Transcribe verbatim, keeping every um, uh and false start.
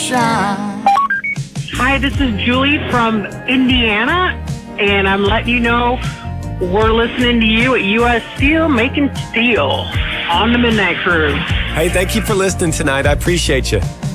shine. Hi, this is Julie from Indiana, and I'm letting you know we're listening to you at U S Steel, making steel on the Midnight Cruise. Hey, thank you for listening tonight. I appreciate you.